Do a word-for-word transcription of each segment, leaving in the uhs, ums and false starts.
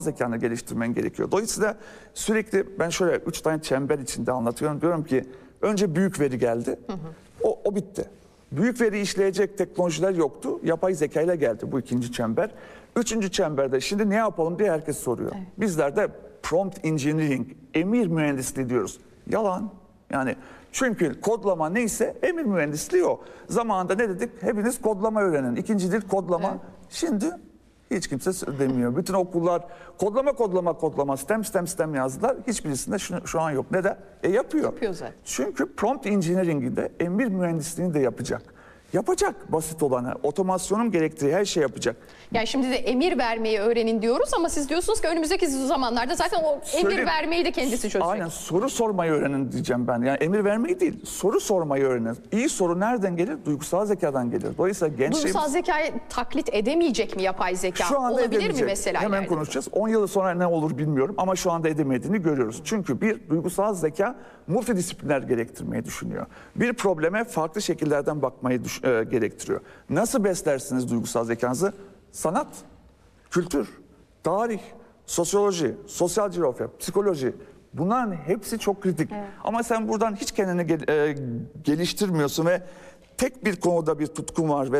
zekanı geliştirmen gerekiyor. Dolayısıyla sürekli ben şöyle üç tane çember içinde anlatıyorum. Diyorum ki önce büyük veri geldi. Hı hı. O, o bitti. Büyük veri işleyecek teknolojiler yoktu. Yapay zeka ile geldi bu ikinci çember. Üçüncü çemberde şimdi ne yapalım diye herkes soruyor. Evet. Bizler de prompt engineering, emir mühendisliği diyoruz. Yalan. Yani çünkü kodlama neyse emir mühendisliği o. Zamanında ne dedik? Hepiniz kodlama öğrenin. İkinci dil kodlama. Evet. Şimdi hiç kimse demiyor. Bütün okullar kodlama kodlama kodlama stem stem stem yazdılar. Hiçbirisinde şu, şu an yok. Neden? E yapıyor. Yapıyor zaten. Çünkü prompt engineering'inde emir mühendisliğini de yapacak. Yapacak basit olanı. Otomasyonun gerektiği her şey yapacak. Yani şimdi de emir vermeyi öğrenin diyoruz ama siz diyorsunuz ki önümüzdeki zamanlarda zaten o emir Söyle, vermeyi de kendisi çözecek. Aynen, soru sormayı öğrenin diyeceğim ben. Yani emir vermeyi değil, soru sormayı öğrenin. İyi soru nereden gelir? Duygusal zekadan gelir. Dolayısıyla gençliğimiz... Duygusal zekayı taklit edemeyecek mi yapay zeka? Şu anda olabilir edemeyecek. mi mesela? Hemen ileride? konuşacağız. on yıl sonra ne olur bilmiyorum ama şu anda edemediğini görüyoruz. Çünkü bir duygusal zeka multidisipliner gerektirmeyi düşünüyor. Bir probleme farklı şekillerden bakmayı düş- e, gerektiriyor. Nasıl beslersiniz duygusal zekanızı? Sanat, kültür, tarih, sosyoloji, sosyal coğrafya, psikoloji, bunların hepsi çok kritik. Evet. Ama sen buradan hiç kendini gel- e, geliştirmiyorsun ve tek bir konuda bir tutkun var ve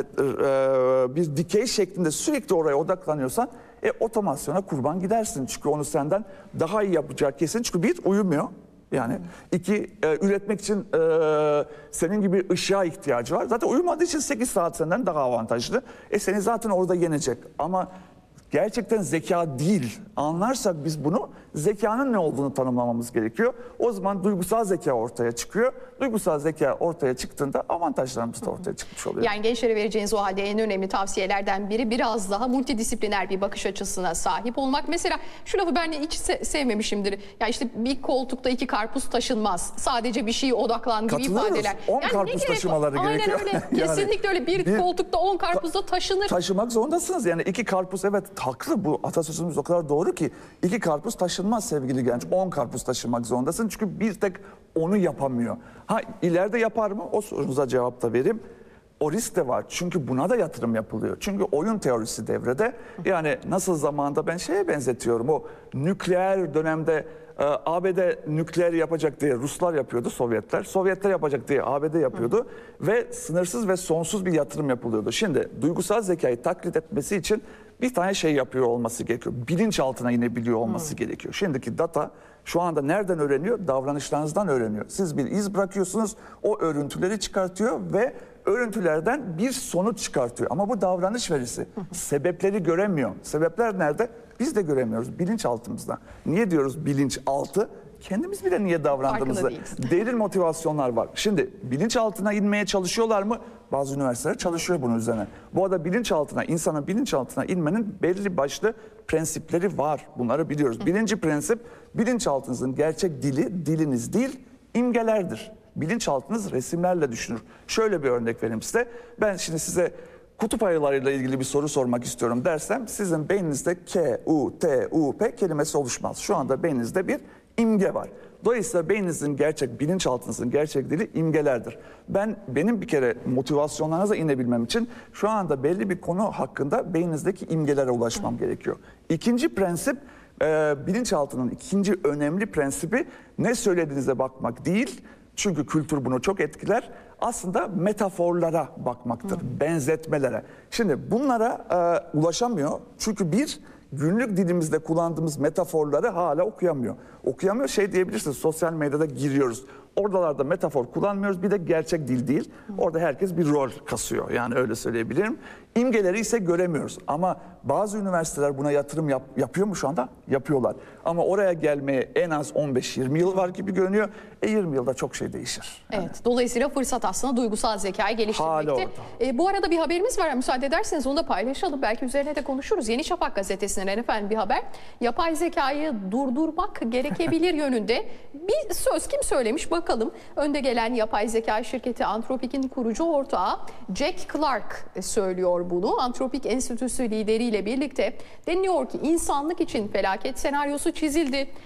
e, bir dikey şeklinde sürekli oraya odaklanıyorsan e, otomasyona kurban gidersin. Çünkü onu senden daha iyi yapacak kesin. Çünkü bir, uyumuyor. Yani iki, e, üretmek için e, senin gibi ışığa ihtiyacı var. Zaten uyumadığı için sekiz saat senden daha avantajlı. E seni zaten orada yenecek. Ama gerçekten zeka değil. Anlarsak biz bunu, zekanın ne olduğunu tanımlamamız gerekiyor. O zaman duygusal zeka ortaya çıkıyor. Duygusal zeka ortaya çıktığında avantajlarımız da ortaya çıkmış oluyor. Yani gençlere vereceğiniz o halde en önemli tavsiyelerden biri biraz daha multidisipliner bir bakış açısına sahip olmak. Mesela şu lafı ben hiç se sevmemişimdir. Ya işte bir koltukta iki karpuz taşınmaz. Sadece bir şeye odaklan gibi ifadeler. on yani karpuz taşımaları Aynen gerekiyor. öyle. Yani Kesinlikle öyle. Bir, bir koltukta on karpuzda taşınır. Taşımak zorundasınız. Yani iki karpuz, evet haklı, bu atasözümüz o kadar doğru ki iki karpuz taşınmaz sevgili genç. on karpuz taşımak zorundasın. Çünkü bir tek onu yapamıyor. Ha ileride yapar mı? O sorunuza cevap da vereyim. O risk de var. Çünkü buna da yatırım yapılıyor. Çünkü oyun teorisi devrede. Yani nasıl zamanda ben şeye benzetiyorum. O nükleer dönemde e, A B D nükleer yapacak diye Ruslar yapıyordu, Sovyetler. Sovyetler yapacak diye A B D yapıyordu. Hı. Ve sınırsız ve sonsuz bir yatırım yapılıyordu. Şimdi duygusal zekayı taklit etmesi için bir tane şey yapıyor olması gerekiyor. Bilinçaltına inebiliyor olması Hı. gerekiyor. Şimdiki data şu anda nereden öğreniyor? Davranışlarınızdan öğreniyor. Siz bir iz bırakıyorsunuz, o örüntüleri çıkartıyor ve örüntülerden bir sonuç çıkartıyor. Ama bu davranış verisi. Sebepleri göremiyor. Sebepler nerede? Biz de göremiyoruz bilinçaltımızda. Niye diyoruz bilinçaltı? Kendimiz bile niye davrandığımızda derin motivasyonlar var. Şimdi bilinçaltına inmeye çalışıyorlar mı? Bazı üniversiteler çalışıyor bunun üzerine. Bu arada bilinçaltına, insanın bilinçaltına inmenin belli başlı prensipleri var. Bunları biliyoruz. Birinci prensip, bilinçaltınızın gerçek dili, diliniz değil, imgelerdir. Bilinçaltınız resimlerle düşünür. Şöyle bir örnek vereyim size. Ben şimdi size kutup ayılarıyla ilgili bir soru sormak istiyorum dersem, sizin beyninizde K, U, T, U, P kelimesi oluşmaz. Şu anda beyninizde bir imge var. Dolayısıyla beyninizin gerçek, bilinçaltınızın gerçek dili imgelerdir. Ben benim bir kere motivasyonlarınıza inebilmem için şu anda belli bir konu hakkında beyninizdeki imgelere ulaşmam gerekiyor. İkinci prensip, e, bilinçaltının ikinci önemli prensibi ne söylediğinize bakmak değil. Çünkü kültür bunu çok etkiler. Aslında metaforlara bakmaktır, Hı. benzetmelere. Şimdi bunlara e, ulaşamıyor. Çünkü bir, günlük dilimizde kullandığımız metaforları hala okuyamıyor. Okuyamıyor, şey diyebilirsiniz, sosyal medyada giriyoruz. Oralarda metafor kullanmıyoruz, bir de gerçek dil değil. Orada herkes bir rol kasıyor, yani öyle söyleyebilirim. İmgeleri ise göremiyoruz. Ama bazı üniversiteler buna yatırım yap, yapıyor mu şu anda? Yapıyorlar. Ama oraya gelmeye en az on beş yirmi yıl var gibi görünüyor. E yirmi yılda çok şey değişir. Yani. Evet, dolayısıyla fırsat aslında duygusal zekayı geliştirmekte. E, bu arada bir haberimiz var. Müsaade ederseniz onu da paylaşalım. Belki üzerine de konuşuruz. Yeni Şafak gazetesinden efendim bir haber. Yapay zekayı durdurmak gerekebilir yönünde bir söz kim söylemiş bakalım. Önde gelen yapay zeka şirketi Anthropic'in kurucu ortağı Jack Clark söylüyor bunu. Anthropic Enstitüsü lideriyle birlikte deniliyor ki insanlık için felaket senaryosu çizildi.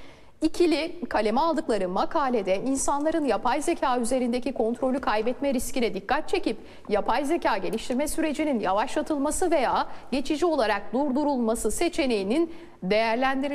İkili kaleme aldıkları makalede insanların yapay zeka üzerindeki kontrolü kaybetme riskine dikkat çekip yapay zeka geliştirme sürecinin yavaşlatılması veya geçici olarak durdurulması seçeneğinin değerlendirilmesi